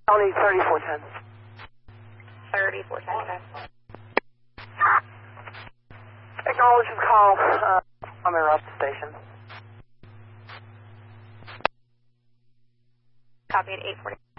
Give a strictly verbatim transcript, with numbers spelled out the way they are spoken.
County thirty-four ten. thirty-four ten, okay. Acknowledge his call. Uh, I'm in Russ Station. Copy at eight forty.